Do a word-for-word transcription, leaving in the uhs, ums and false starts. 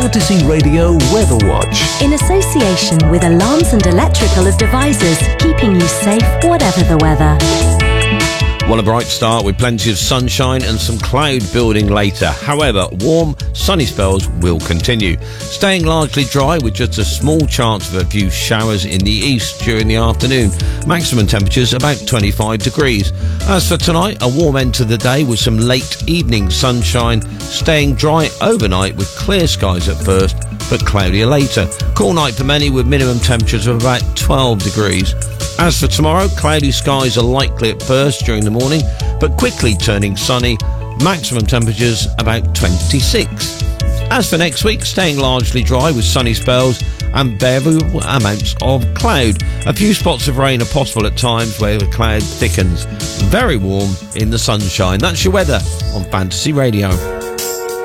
Fantasy Radio Weather Watch. In association with Alarms and Electrical Devices, keeping you safe whatever the weather. Well, a bright start with plenty of sunshine and some cloud building later. However, warm, sunny spells will continue. Staying largely dry with just a small chance of a few showers in the east during the afternoon. Maximum temperatures about twenty-five degrees. As for tonight, a warm end to the day with some late evening sunshine. Staying dry overnight with clear skies at first, but cloudier later. Cool night for many with minimum temperatures of about twelve degrees. As for tomorrow, cloudy skies are likely at first during the morning, but quickly turning sunny. Maximum temperatures about twenty-six. As for next week, staying largely dry with sunny spells and variable amounts of cloud. A few spots of rain are possible at times where the cloud thickens. Very warm in the sunshine. That's your weather on Fantasy Radio.